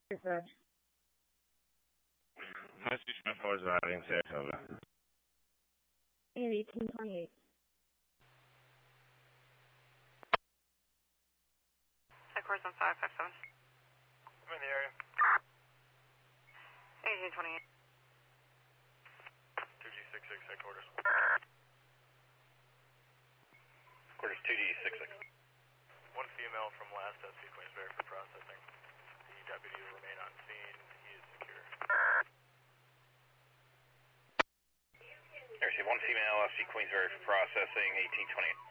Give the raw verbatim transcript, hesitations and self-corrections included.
Dispatch. High Street Smith four is routing Saratoga. And eighteen twenty-eight. Headquarters on five five seven. I'm in the area. eighteen twenty-eight. two G six six headquarters. Headquarters two G six six. One female from last S C Queensbury for processing. The deputy will remain on scene. He is secure. I received one female, F C Queensbury for processing, eighteen twenty-eight.